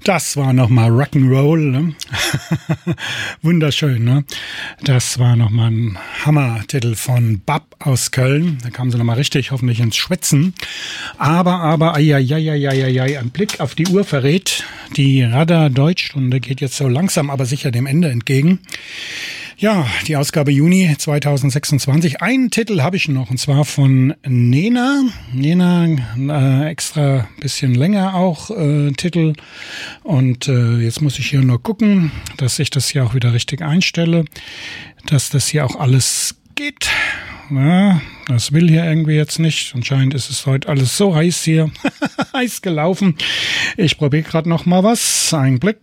Das war nochmal Rock'n'Roll, ne? Wunderschön, ne? Das war nochmal ein Hammer-Titel von Bab aus Köln. Da kamen sie nochmal richtig hoffentlich ins Schwitzen. Aber, ein Blick auf die Uhr verrät, die Radar-Deutschstunde geht jetzt so langsam, aber sicher dem Ende entgegen. Ja, die Ausgabe Juni 2026. Einen Titel habe ich noch, und zwar von Nena. Nena, extra bisschen länger auch Titel. Und jetzt muss ich hier nur gucken, dass ich das hier auch wieder richtig einstelle, dass das hier auch alles geht. Ja, das will hier irgendwie jetzt nicht. Anscheinend ist es heute alles so heiß hier. Heiß gelaufen. Ich probiere gerade noch mal was. Ein Blick.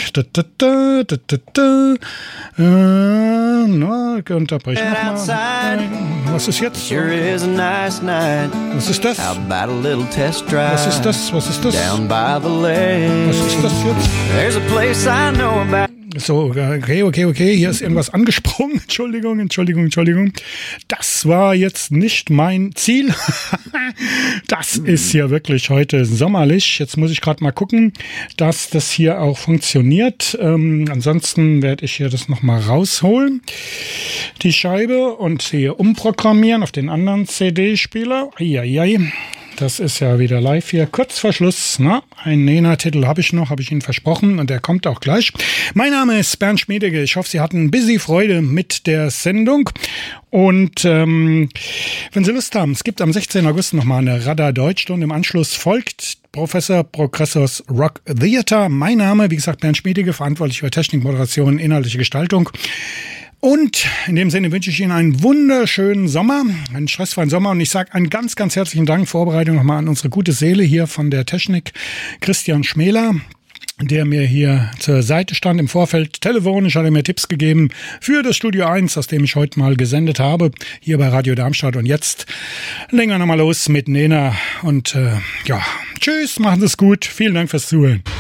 Unterbrich noch mal. Was ist jetzt? Was ist das? Was ist das? Was ist das? Was ist das jetzt? So, okay. Hier ist irgendwas angesprungen. Entschuldigung. Das war jetzt nicht mein Ziel. Das ist ja wirklich heute sommerlich. Jetzt muss ich gerade mal gucken, dass das hier auch funktioniert. Ansonsten werde ich hier das nochmal rausholen, die Scheibe, und hier umprogrammieren auf den anderen CD-Spieler. Das ist ja wieder live hier. Kurz vor Schluss, ne? Einen Nena-Titel habe ich Ihnen versprochen, und der kommt auch gleich. Mein Name ist Bernd Schmiedecke. Ich hoffe, Sie hatten ein bisschen Freude mit der Sendung. Und wenn Sie Lust haben, es gibt am 16. August nochmal eine Radar-Deutschstunde. Im Anschluss folgt Professor Progressors Rock Theater. Mein Name, wie gesagt, Bernd Schmiedecke, verantwortlich für Technik, Moderation, inhaltliche Gestaltung. Und in dem Sinne wünsche ich Ihnen einen wunderschönen Sommer, einen stressfreien Sommer. Und ich sage einen ganz, ganz herzlichen Dank, Vorbereitung nochmal an unsere gute Seele hier von der Technik, Christian Schmäler, der mir hier zur Seite stand im Vorfeld. Telefonisch hat er mir Tipps gegeben für das Studio 1, aus dem ich heute mal gesendet habe, hier bei Radio Darmstadt. Und jetzt legen wir nochmal los mit Nena. Und tschüss, machen Sie es gut. Vielen Dank fürs Zuhören.